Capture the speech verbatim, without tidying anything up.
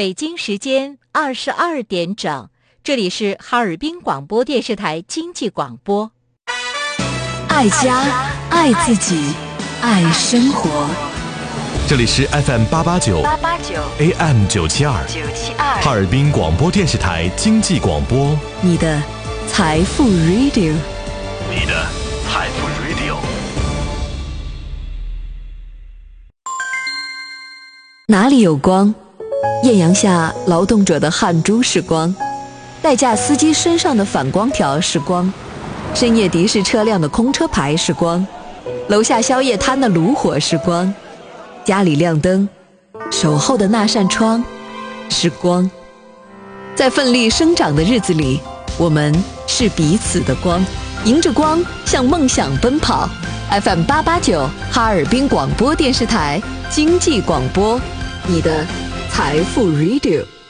北京时间二十二点整，这里是哈尔滨广播电视台经济广播。 爱家，爱自己，爱生活。 这里是 F M 八八九 A M 九七二哈尔滨广播电视台经济广播， 你的财富 Radio， 你的财富 Radio。 哪里有光？艳阳下劳动者的汗珠是光，代驾司机身上的反光条是光，深夜的士车辆的空车牌是光，楼下宵夜摊的炉火是光，家里亮灯，守候的那扇窗是光。在奋力生长的日子里，我们是彼此的光，迎着光向梦想奔跑。 F M 八八九哈尔滨广播电视台经济广播，你的财富 Radio。